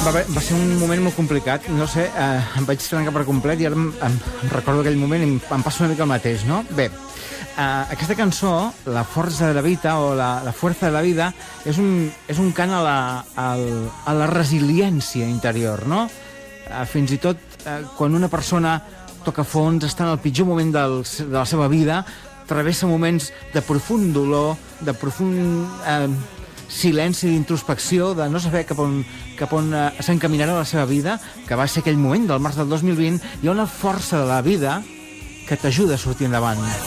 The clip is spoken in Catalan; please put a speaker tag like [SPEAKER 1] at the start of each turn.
[SPEAKER 1] Va ser un moment molt complicat. No sé, em vaig trencar per complet i ara em recordo aquell moment i em passa una mica el mateix, no? Bé, aquesta cançó, La força de la vida o la fuerza de la vida, és un cant a la resiliència interior, no? Fins i tot quan una persona toca fons, està en el pitjor moment de la seva vida, travessa moments de profund dolor, de profund silenci d'introspecció, de no saber cap on s'encaminarà la seva vida, que va ser aquell moment del març del 2020, hi ha una força de la vida que t'ajuda a sortir endavant.